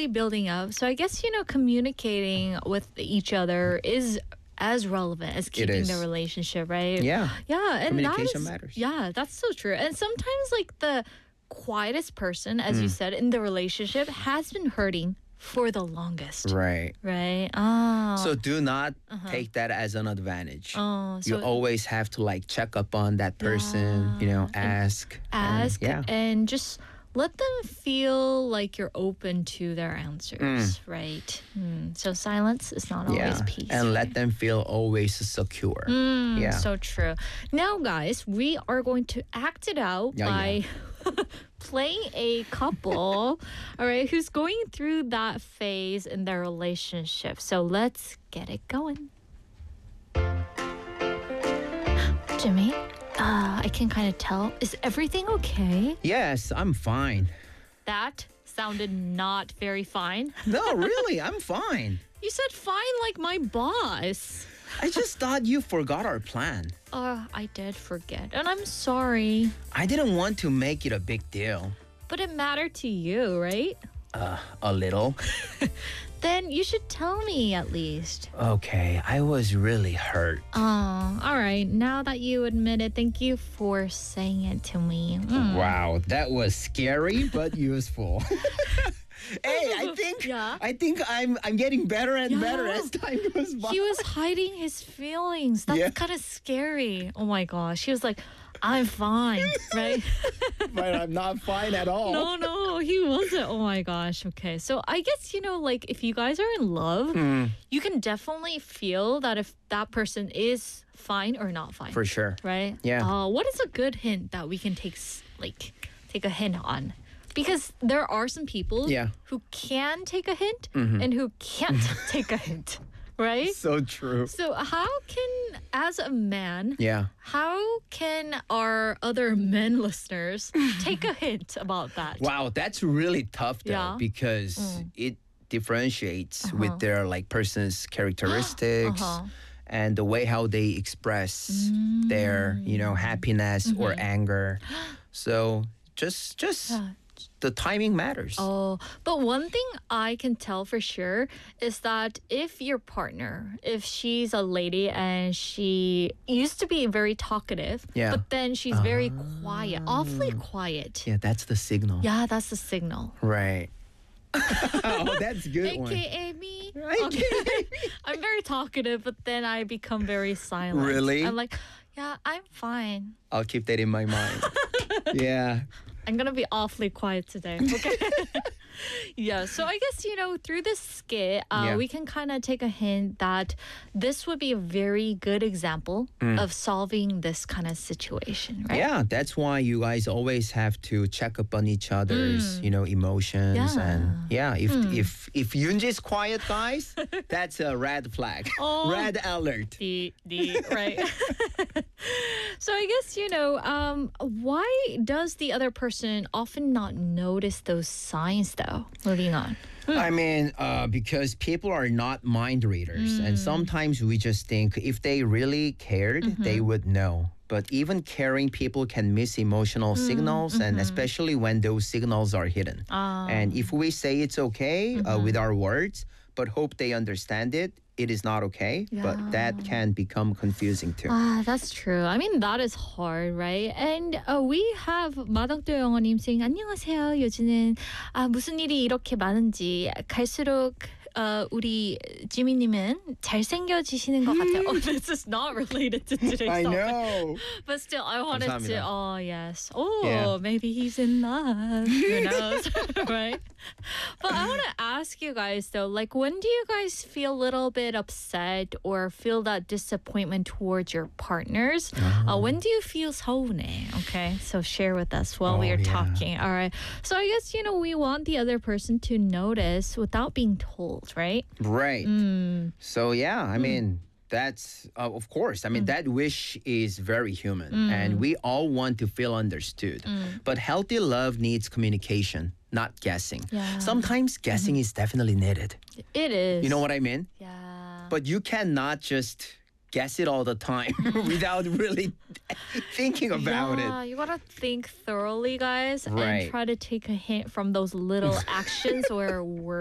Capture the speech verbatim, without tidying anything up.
slowly building up. So I guess, you know, communicating with each other is as relevant as keeping the is. relationship, right? Yeah. Yeah. And that Communication is- matters. Yeah, that's so true. And sometimes, like, the quietest person, as Mm. you said, in the relationship has been hurting for the longest. Right. Right? Oh. So do not take that as an advantage. oh, You so always have to like check up on that person, you know, Yeah. And ask. and- ask yeah. and just let them feel like you're open to their answers, right? Mm. So silence is not Yeah. always peace. And right? let them feel always secure. Mm, Yeah. So true. Now, guys, we are going to act it out Yeah, by playing a couple, all right, who's going through that phase in their relationship. So let's get it going. Jimmy, uh, I can kind of tell. Is everything okay? Yes, I'm fine. That sounded not very fine. No, really, I'm fine. You said fine like my boss. I just thought you forgot our plan. Uh, I did forget, and I'm sorry. I didn't want to make it a big deal. But it mattered to you, right? Uh, a little. Then you should tell me at least. Okay, I was really hurt. Oh, all right. Now that you admit it, thank you for saying it to me. Mm. Wow, that was scary but useful. Hey, I think Yeah. I think I'm I'm getting better and better Yeah. as time goes by. He was hiding his feelings. That's Yeah. kind of scary. Oh my gosh. He was like, I'm fine, right? But I'm not fine at all. No, no, he wasn't. Oh my gosh. Okay. So I guess, you know, like if you guys are in love, Mm, you can definitely feel that if that person is fine or not fine. for sure. Right? Yeah. Uh, what is a good hint that we can take, s- like, take a hint on? Because there are some people Yeah. who can take a hint Mhm. and who can't take a hint, right? So true. So how can, as a man, Yeah. how can our other men listeners take a hint about that? Wow, that's really tough though Yeah. because Mm. it differentiates Uh-huh. with their like person's characteristics Uh-huh. and the way how they express their, you know, happiness or Mm-hmm. anger. So just just Yeah. the timing matters. Oh, but one thing I can tell for sure is that if your partner, if she's a lady and she used to be very talkative, Yeah. but then she's very quiet, awfully quiet. Yeah, that's the signal. Yeah, that's the signal. Right. Oh, that's a good one. A K A me. Right. Okay. I'm very talkative, but then I become very silent. Really? I'm like, yeah, I'm fine. I'll keep that in my mind. Yeah. I'm gonna be awfully quiet today. Okay. Yeah. So I guess, you know, through this skit, uh, Yeah. we can kind of take a hint that this would be a very good example of solving this kind of situation, right? Mm. Yeah, that's why you guys always have to check up on each other's, you know, emotions Mm. Yeah. and yeah, if Hmm. if if Yoonji's quiet, guys, that's a red flag. Oh. Red alert. The the right. So I guess, you know, um, why does the other person often not notice those signs though? Moving on. I mean, uh, because people are not mind readers, Mm. and sometimes we just think if they really cared, they Mm-hmm. would know. But even caring people can miss emotional Mm, signals, and mm-hmm. especially when those signals are hidden. Ah. And if we say it's okay uh, Mm-hmm. with our words, but hope they understand it, it is not okay. But that Yeah. can become confusing too. Ah, that's true. I mean, that is hard, right? And uh, we have 마덕도 영어님 saying 안녕하세요. 요즘은 아, 무슨 일이 이렇게 많은지 갈수록 어, 우리 지미님은 잘생겨지시는 것 같아요. Oh, this is not related to today's I topic. know. But still, I wanted to. 감사합니다. Oh yes. Oh, Yeah. maybe he's in love. Who knows, right? But I want to ask you guys though, like, when do you guys feel a little bit upset or feel that disappointment towards your partners? Uh, when do you feel 서운해? Okay, so share with us while we Oh, are yeah. talking. All right. So I guess, you know, we want the other person to notice without being told, right? Right. Mm. So yeah, I mean, that's uh, of course. I mean, that wish is very human, and we all want to feel understood. But healthy love needs communication, not guessing. Yeah. Sometimes guessing is definitely needed. It is. You know what I mean? Yeah. But you cannot just guess it all the time without really thinking about yeah, it. you gotta think thoroughly, guys, Right. and try to take a hint from those little actions or words.